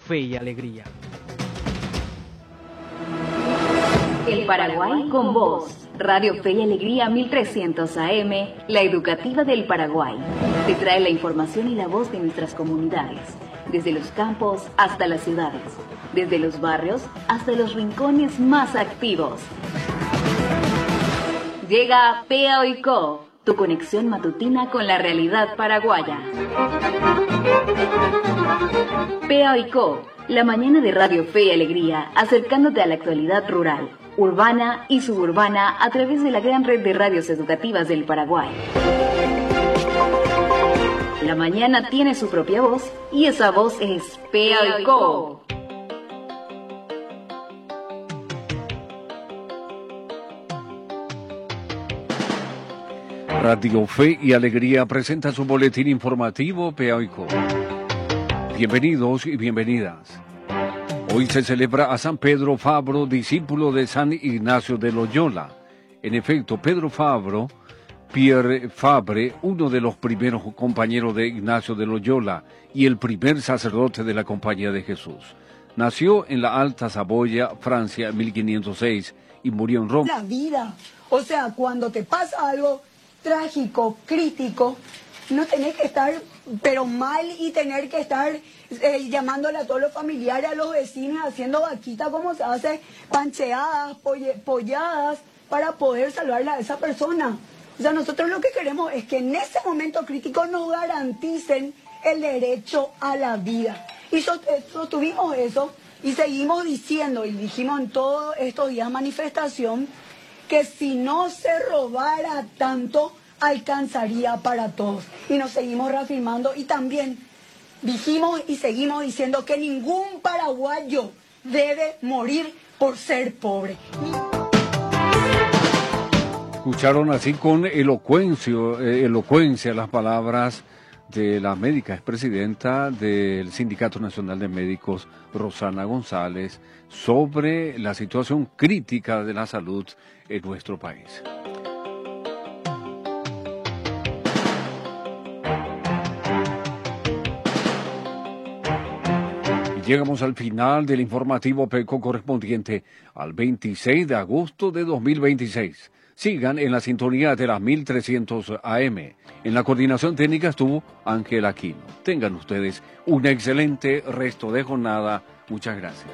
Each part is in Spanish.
Fe y Alegría. El Paraguay con vos. Radio Fe y Alegría 1300 AM, la educativa del Paraguay. Te trae la información y la voz de nuestras comunidades, desde los campos hasta las ciudades, desde los barrios hasta los rincones más activos. Llega PA Oico, tu conexión matutina con la realidad paraguaya. PA Oico, la mañana de Radio Fe y Alegría, acercándote a la actualidad rural, urbana y suburbana a través de la gran red de radios educativas del Paraguay. La mañana tiene su propia voz y esa voz es PA Oico. Radio Fe y Alegría presenta su boletín informativo PA Oico. Bienvenidos y bienvenidas. Hoy se celebra a San Pedro Fabro, discípulo de San Ignacio de Loyola. En efecto, Pedro Fabro, Pierre Fabre, uno de los primeros compañeros de Ignacio de Loyola y el primer sacerdote de la Compañía de Jesús. Nació en la Alta Saboya, Francia, en 1506 y murió en Roma. La vida, o sea, cuando te pasa algo trágico, crítico, no tenés que estar pero mal y tener que estar llamándole a todos los familiares, a los vecinos, haciendo vaquita como se hace, pancheadas, polladas, para poder salvarle a esa persona. O sea, nosotros lo que queremos es que en ese momento crítico nos garanticen el derecho a la vida. Y sostuvimos eso y seguimos diciendo, y dijimos en todos estos días de manifestación, que si no se robara tanto, alcanzaría para todos. Y nos seguimos reafirmando y también dijimos y seguimos diciendo que ningún paraguayo debe morir por ser pobre. Escucharon así con elocuencia las palabras de la médica expresidenta del Sindicato Nacional de Médicos, Rosana González, sobre la situación crítica de la salud en nuestro país. Llegamos al final del informativo PECO correspondiente al 26 de agosto de 2026. Sigan en la sintonía de las 1300 AM. En la coordinación técnica estuvo Ángel Aquino. Tengan ustedes un excelente resto de jornada. Muchas gracias.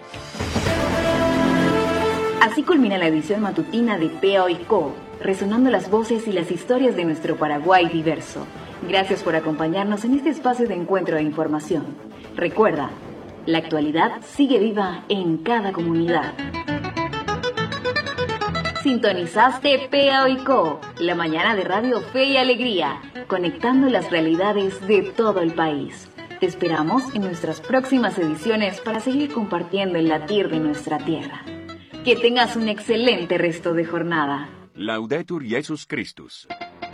Así culmina la edición matutina de PA Oico, resonando las voces y las historias de nuestro Paraguay diverso. Gracias por acompañarnos en este espacio de encuentro e información. Recuerda, la actualidad sigue viva en cada comunidad. Sintonizaste PA Oico, la mañana de Radio Fe y Alegría, conectando las realidades de todo el país. Te esperamos en nuestras próximas ediciones para seguir compartiendo el latir de nuestra tierra. Que tengas un excelente resto de jornada. Laudetur Jesus Christus.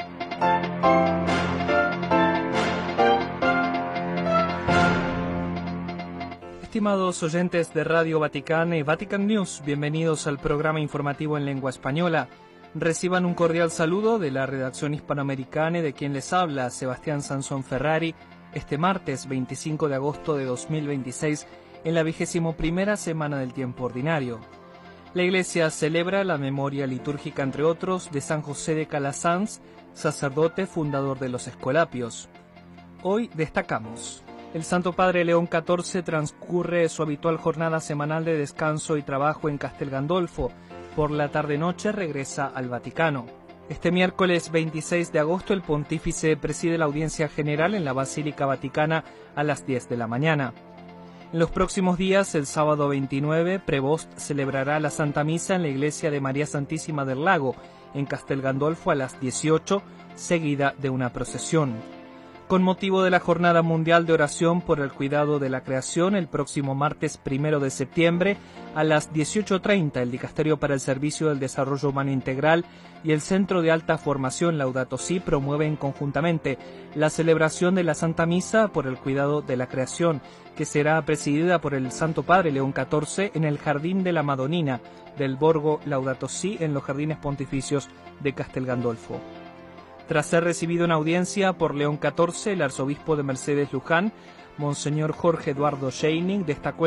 Estimados oyentes de Radio Vaticana y Vatican News, bienvenidos al programa informativo en lengua española. Reciban un cordial saludo de la redacción hispanoamericana y de quien les habla, Sebastián Sansón Ferrari, este martes 25 de agosto de 2026, en la 21ª semana del tiempo ordinario. La Iglesia celebra la memoria litúrgica, entre otros, de San José de Calasanz, sacerdote fundador de los Escolapios. Hoy destacamos: el Santo Padre León XIV transcurre su habitual jornada semanal de descanso y trabajo en Castel Gandolfo. Por la tarde-noche regresa al Vaticano. Este miércoles 26 de agosto el pontífice preside la audiencia general en la Basílica Vaticana a las 10 de la mañana. En los próximos días, el sábado 29, Prevost celebrará la Santa Misa en la Iglesia de María Santísima del Lago, en Castel Gandolfo a las 18, seguida de una procesión. Con motivo de la Jornada Mundial de Oración por el Cuidado de la Creación, el próximo martes 1 de septiembre, a las 18:30, el Dicasterio para el Servicio del Desarrollo Humano Integral y el Centro de Alta Formación Laudato Si promueven conjuntamente la celebración de la Santa Misa por el Cuidado de la Creación, que será presidida por el Santo Padre León XIV en el Jardín de la Madonina del Borgo Laudato Si en los Jardines Pontificios de Castel Gandolfo. Tras ser recibido en audiencia por León XIV, el arzobispo de Mercedes Luján, Monseñor Jorge Eduardo Scheining, destacó